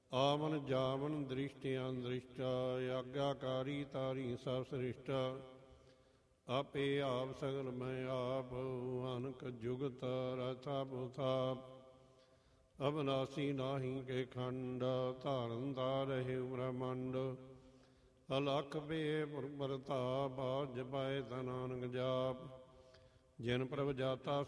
ਆਵਨ ਜਾਵਨ ਦ੍ਰਿਸ਼ਟਿਆਂ ਦ੍ਰਿਸ਼ਟਾ ਆਗਿਆਕਾਰੀ ਤਾਰੀ ਸਭ ਸ੍ਰਿਸ਼ਟਾ ਆਪੇ ਆਪ ਸਗਲ ਮੈਂ ਆਪ ਅਨਕ ਜੁਗਤ ਰਥਾ ਪੁਥਾਪ ਅਬਨਾਸੀ ਨਾਹੀ ਕੇ ਖੰਡ ਧਾਰਨ ਧਾਰਹਿ ਬ੍ਰਹਮੰਡ ਅਲਖ ਬੇ ਪ੍ਰਤਾਪ ਜਪਾਏ ਤਾ ਨਾਨਕ ਜਾਪ ਜਿਨ ਪ੍ਰਭ ਜਾਤਾ